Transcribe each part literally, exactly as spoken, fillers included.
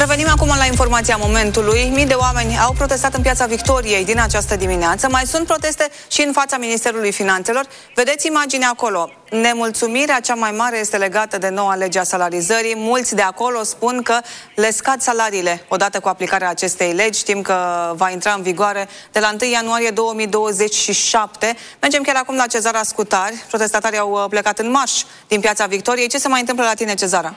Revenim acum la informația momentului. Mii de oameni au protestat în Piața Victoriei din această dimineață. Mai sunt proteste și în fața Ministerului Finanțelor. Vedeți imaginea acolo. Nemulțumirea cea mai mare este legată de noua lege a salarizării. Mulți de acolo spun că le scad salariile odată cu aplicarea acestei legi. Știm că va intra în vigoare de la întâi ianuarie două mii douăzeci și șapte. Mergem chiar acum la Cezara Scutari. Protestatarii au plecat în marș din Piața Victoriei. Ce se mai întâmplă la tine, Cezara?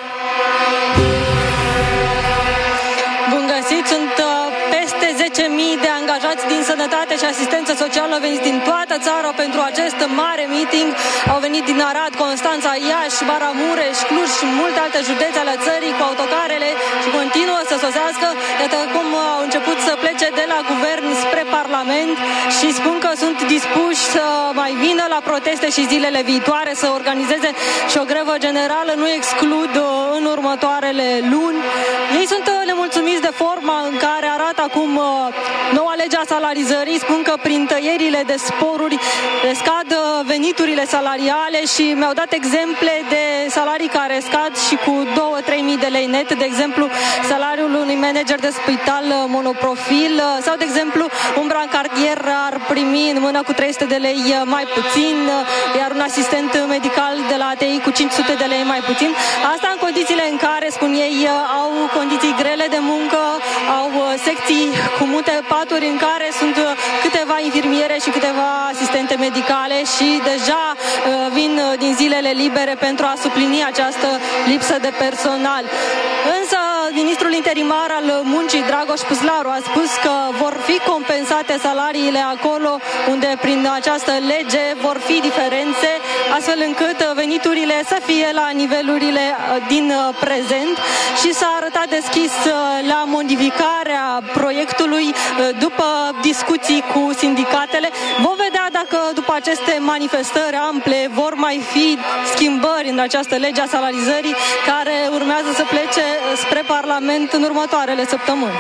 Bun găsit! Sunt uh, peste zece mii de angajați din sănătate și asistență socială veniți din toată țara pentru acest mare meeting. Au venit din Arad, Constanța, Iași, Maramureș, Cluj și multe alte județe ale țării cu autocarele și continuă să sosească. Iată cum au început să plece de la guvern spre Parlament și spun că sunt dispuși să mai vină la proteste și zilele viitoare, să organizeze și o grevă generală. Nu exclud în următoarele luni. Ei sunt nemulțumiți de forma în care arată acum noua lege a salarizării. Spun că prin tăierile de sporuri le scad veniturile salariale și mi-au dat exemple de salarii care scad și cu două-trei mii de lei net. De exemplu, salariul unui manager de spital monoprofil sau, de exemplu, un brancardier ar primi în mână cu trei sute de lei mai puțin, iar un asistent medical de la A T I cu cinci sute de lei mai puțin. Asta în condițiile în care, spun ei, au condiții grele de muncă, au secții cu multe paturi în care sunt câteva infirmiere și câteva asistente medicale și deja vin din zilele libere pentru a suplini această lipsă de personal. Însă, ministrul interimar al muncii, Dragoș Puslaru, a spus că vor fi compensate salariile acolo unde prin această lege vor fi diferențe, astfel încât veniturile să fie la nivelurile din prezent, și s-a arătat deschis la modificarea proiectului după discuții cu sindicatele. Vom vedea dacă după aceste manifestări ample vor mai fi schimbări în această lege a salarizării care urmează să plece spre Parlament în următoarele săptămâni.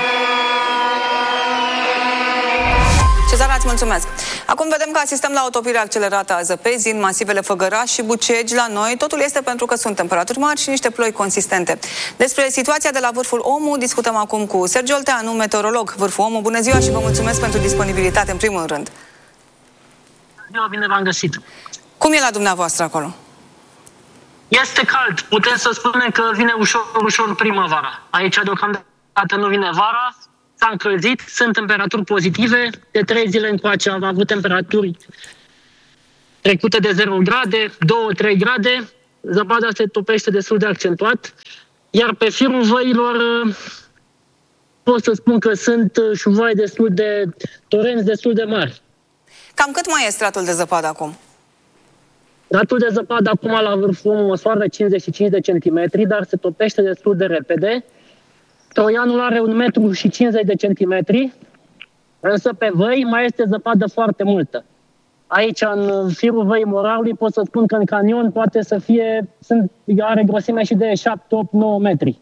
Cezara, îți mulțumesc. Acum vedem că asistăm la o topire accelerată a zăpezii în masivele Făgăraș și Bucegi la noi. Totul este pentru că sunt temperaturi mari și niște ploi consistente. Despre situația de la Vârful Omu discutăm acum cu Sergiu Olteanu, meteorolog Vârful Omu. Bună ziua și vă mulțumesc pentru disponibilitate în primul rând. Bună, bine v-am găsit. Cum e la dumneavoastră acolo? Este cald. Putem să spunem că vine ușor, ușor primăvara. Aici deocamdată nu vine vara. S-a încălzit, sunt temperaturi pozitive. De trei zile încoace am avut temperaturi trecute de zero grade, doi-trei grade. Zăpada se topește destul de accentuat. Iar pe firul văilor pot să spun că sunt șuvoi destul de torenți destul de mari. Cam cât mai e stratul de zăpadă acum? Stratul de zăpadă acum la Vârful Omu măsoară cincizeci și cinci de centimetri, dar se topește destul de repede. Troianul are un metru și cincizeci de centimetri, însă pe văi mai este zăpadă foarte multă. Aici, în firul Văii Morarului, pot să spun că în canion poate să fie, sunt, are grosime și de șapte, opt, nouă metri.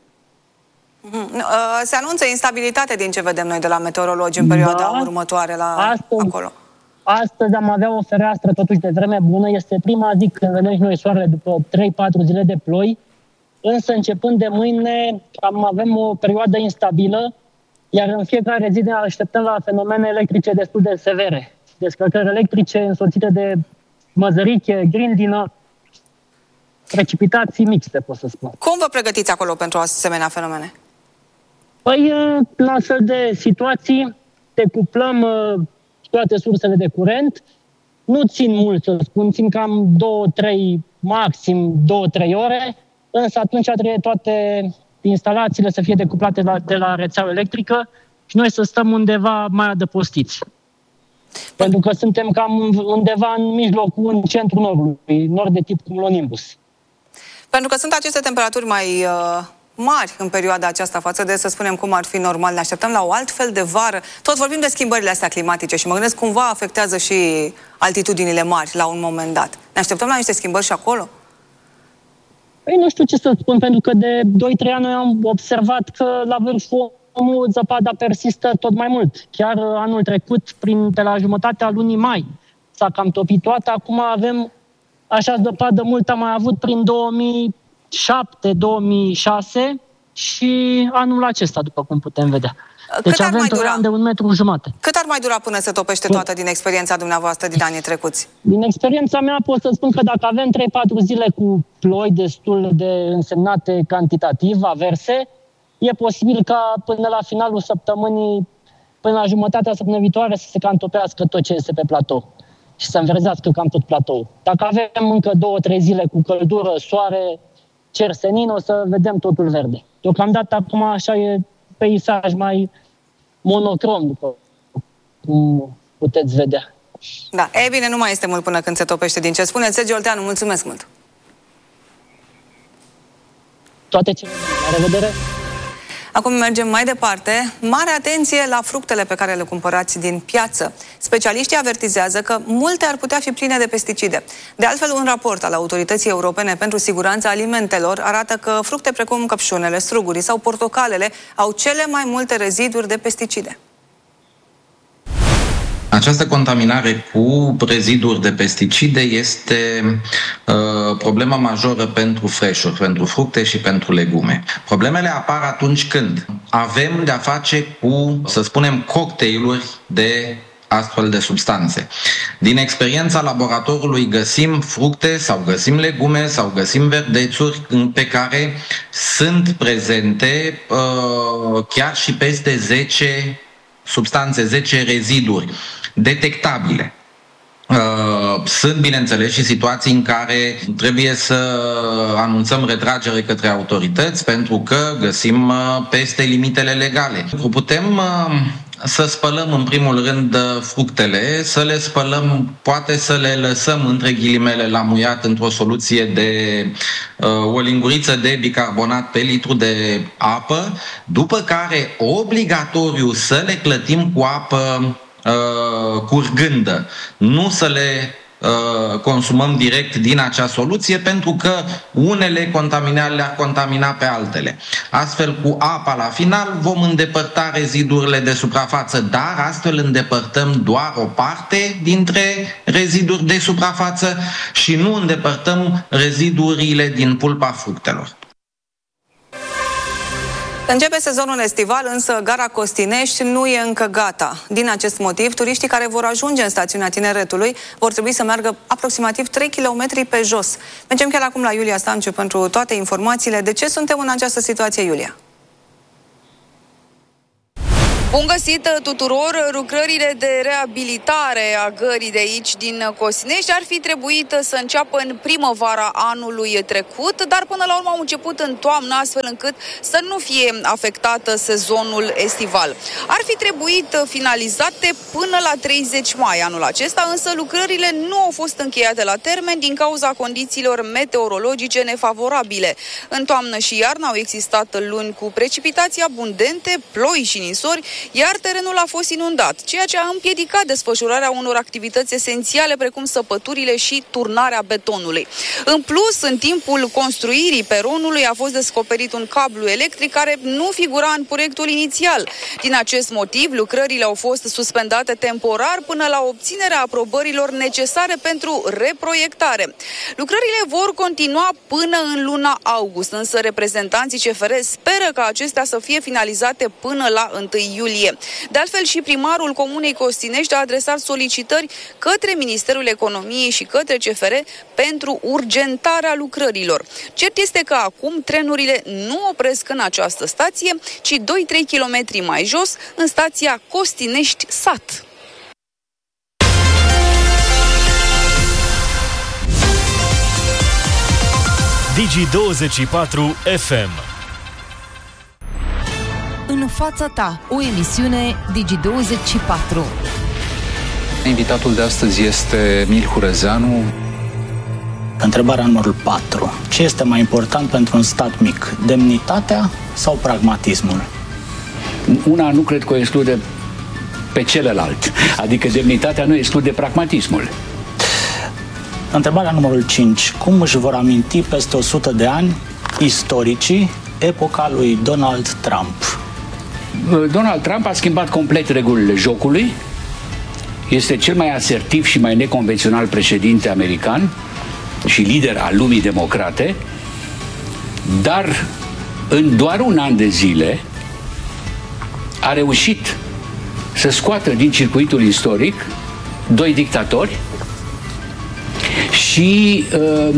Se anunță instabilitate din ce vedem noi de la meteorologi în perioada da, următoare la astăzi, acolo. Astăzi am avea o fereastră totuși de vreme bună. Este prima zi când vedem și noi soarele după trei-patru zile de ploi. Însă, începând de mâine, am avem o perioadă instabilă, iar în fiecare zi ne așteptăm la fenomene electrice destul de severe. Descărcări electrice însoțite de măzăriche, grindină, precipitații mixte, pot să spun. Cum vă pregătiți acolo pentru asemenea fenomene? Păi, în astfel de situații, decuplăm toate sursele de curent. Nu țin mult, să spun, țin cam două, trei, maxim două, trei ore, însă atunci trebuie toate instalațiile să fie decuplate la, de la rețeaua electrică și noi să stăm undeva mai adăpostiți. Pentru că suntem cam undeva în mijlocul, în centrul norului, nord de tip cumulonimbus. Pentru că sunt aceste temperaturi mai uh, mari în perioada aceasta față de, să spunem, cum ar fi normal. Ne așteptăm la o altfel de vară. Tot vorbim de schimbările astea climatice și mă gândesc cumva afectează și altitudinile mari la un moment dat. Ne așteptăm la niște schimbări și acolo? Păi nu știu ce să spun, pentru că de doi-trei ani noi am observat că la Vârful Omu zăpada persistă tot mai mult. Chiar anul trecut, prin, de la jumătatea lunii mai, s-a cam topit toată. Acum avem așa zăpadă mult, am mai avut prin două mii șapte două mii șase, și anul acesta, după cum putem vedea. Deci Cât avem toleran de un metru jumate. Cât ar mai dura până se topește toată din experiența dumneavoastră din anii trecuți? Din experiența mea pot să spun că dacă avem trei patru zile cu ploi destul de însemnate cantitativ, averse, e posibil ca până la finalul săptămânii, până la jumătatea săptămânii viitoare să se cam topească tot ce este pe platou și să înverzească cam tot platou. Dacă avem încă două trei zile cu căldură, soare, cer senin, o să vedem totul verde. Deocamdată acum așa e peisaj mai monocrom, după cum puteți vedea. Da, e bine, nu mai este mult până când se topește din ce spuneți. Sergiu Olteanu, mulțumesc mult! Toate cele bune, la revedere! Acum mergem mai departe. Mare atenție la fructele pe care le cumpărați din piață. Specialiștii avertizează că multe ar putea fi pline de pesticide. De altfel, un raport al Autorității Europene pentru Siguranța Alimentelor arată că fructe precum căpșunele, strugurii sau portocalele au cele mai multe reziduri de pesticide. Această contaminare cu reziduri de pesticide este uh, problema majoră pentru freșuri, pentru fructe și pentru legume. Problemele apar atunci când avem de-a face cu, să spunem, cocktailuri de astfel de substanțe. Din experiența laboratorului găsim fructe sau găsim legume sau găsim verdețuri pe care sunt prezente uh, chiar și peste zece substanțe, zece reziduri detectabile. Sunt, bineînțeles, și situații în care trebuie să anunțăm retragere către autorități pentru că găsim peste limitele legale. Putem să spălăm în primul rând fructele, să le spălăm, poate să le lăsăm între ghilimele la muiat într-o soluție de o linguriță de bicarbonat pe litru de apă, după care obligatoriu să le clătim cu apă Uh, curgândă, nu să le uh, consumăm direct din acea soluție, pentru că unele contaminare le-ar contamina pe altele. Astfel, cu apa la final vom îndepărta rezidurile de suprafață, dar astfel îndepărtăm doar o parte dintre reziduri de suprafață și nu îndepărtăm rezidurile din pulpa fructelor. Începe sezonul estival, însă gara Costinești nu e încă gata. Din acest motiv, turiștii care vor ajunge în stațiunea Tineretului vor trebui să meargă aproximativ trei kilometri pe jos. Mergem chiar acum la Iulia Stanciu pentru toate informațiile. De ce suntem în această situație, Iulia? Bun găsit tuturor! Lucrările de reabilitare a gării de aici din Costinești ar fi trebuit să înceapă în primăvara anului trecut, dar până la urmă au început în toamnă, astfel încât să nu fie afectat sezonul estival. Ar fi trebuit finalizate până la treizeci mai anul acesta, însă lucrările nu au fost încheiate la termen din cauza condițiilor meteorologice nefavorabile. În toamnă și iarnă au existat luni cu precipitații abundente, ploi și ninsori, iar terenul a fost inundat, ceea ce a împiedicat desfășurarea unor activități esențiale precum săpăturile și turnarea betonului. În plus, în timpul construirii peronului a fost descoperit un cablu electric care nu figura în proiectul inițial. Din acest motiv, lucrările au fost suspendate temporar până la obținerea aprobărilor necesare pentru reproiectare. Lucrările vor continua până în luna august, însă reprezentanții C F R speră ca acestea să fie finalizate până la întâi iulie. De altfel, și primarul Comunei Costinești a adresat solicitări către Ministerul Economiei și către C F R pentru urgentarea lucrărilor. Cert este că acum trenurile nu opresc în această stație, ci doi trei kilometri mai jos, în stația Costinești Sat. Digi douăzeci și patru F M. În fața ta, o emisiune Digi douăzeci și patru. Invitatul de astăzi este Emil Hurezeanu. Întrebarea numărul patru. Ce este mai important pentru un stat mic? Demnitatea sau pragmatismul? Una nu cred că o exclude pe celălalt. Adică demnitatea nu exclude pragmatismul. Întrebarea numărul cinci. Cum își vor aminti peste o sută de ani istoricii epoca lui Donald Trump? Donald Trump a schimbat complet regulile jocului. Este cel mai asertiv și mai neconvențional președinte american și lider al lumii democrate, dar în doar un an de zile a reușit să scoată din circuitul istoric doi dictatori și uh,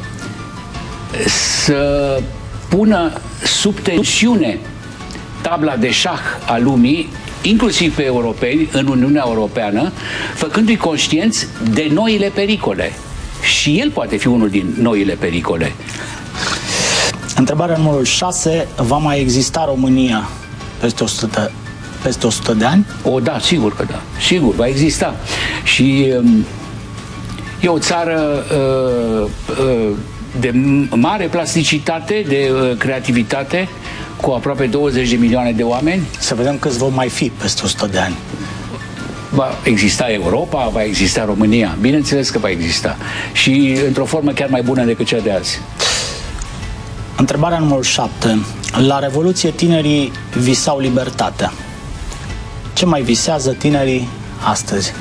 să pună sub tensiune tabla de șah a lumii, inclusiv pe europeni, în Uniunea Europeană, făcându-i conștienți de noile pericole. Și el poate fi unul din noile pericole. Întrebarea numărul șase. Va mai exista România peste o sută, peste o sută de ani? O, da, sigur că da. Sigur, va exista. Și um, e o țară uh, uh, de mare plasticitate, de uh, creativitate, cu aproape douăzeci de milioane de oameni. Să vedem câți vor mai fi peste o sută de ani. Va exista Europa, va exista România. Bineînțeles că va exista. Și într-o formă chiar mai bună decât cea de azi. Întrebarea numărul șapte. La Revoluție tinerii visau libertatea. Ce mai visează tinerii astăzi?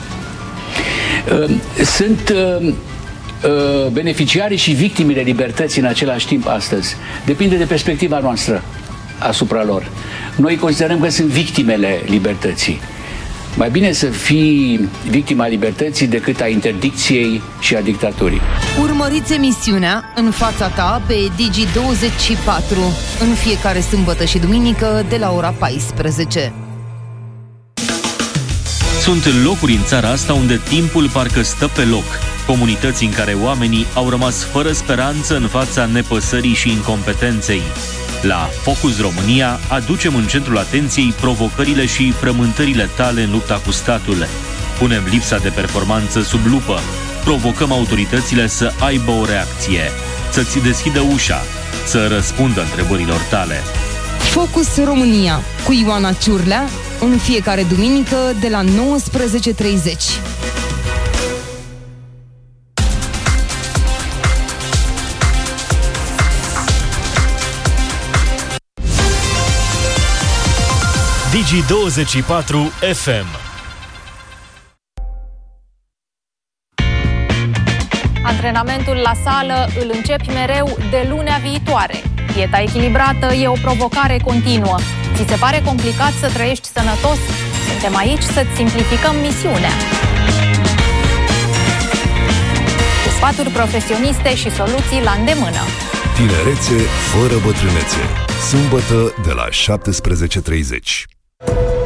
Sunt beneficiarii și victimele libertății în același timp astăzi. Depinde de perspectiva noastră asupra lor. Noi considerăm că sunt victimele libertății. Mai bine să fii victima libertății decât a interdicției și a dictaturii. Urmăriți emisiunea În fața ta pe Digi douăzeci și patru în fiecare sâmbătă și duminică de la ora paisprezece. Sunt locuri în țara asta unde timpul parcă stă pe loc. Comunități în care oamenii au rămas fără speranță în fața nepăsării și incompetenței. La Focus România aducem în centrul atenției provocările și frământările tale în lupta cu statul. Punem lipsa de performanță sub lupă. Provocăm autoritățile să aibă o reacție, să-ți deschidă ușa, să răspundă întrebărilor tale. Focus România cu Ioana Ciurlea în fiecare duminică de la nouăsprezece treizeci. Digi douăzeci și patru F M. Antrenamentul la sală îl începi mereu de lunea viitoare. Dieta echilibrată e o provocare continuă. Ți se pare complicat să trăiești sănătos? Suntem aici să-ți simplificăm misiunea. Cu sfaturi profesioniste și soluții la îndemână. Tinerețe fără bătrânețe. Sâmbătă de la șaptesprezece treizeci.